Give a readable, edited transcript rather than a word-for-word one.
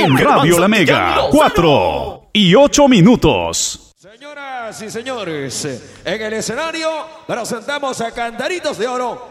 En Radio La Mega, 4 y 8 minutos. Señoras y señores, en el escenario presentamos a Cantaritos de Oro